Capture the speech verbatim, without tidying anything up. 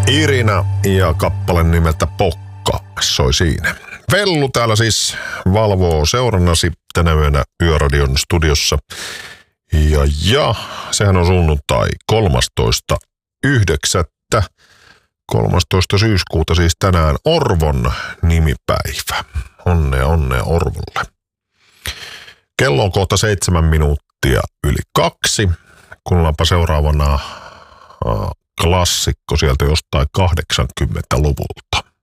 Irina ja kappale nimeltä Pokka soi siinä. Vellu täällä siis valvoo seurannasi tänä yönä Yöradion studiossa. Ja, ja sehän on sunnuntai kolmastoista yhdeksättä kolmastoista syyskuuta siis tänään Orvon nimipäivä. Onnea, onnea Orvolle. Kello on kohta seitsemän minuuttia yli kaksi. Kuullaanpa seuraavana äh, klassikko sieltä jostain kahdeksankymmentäluvulta.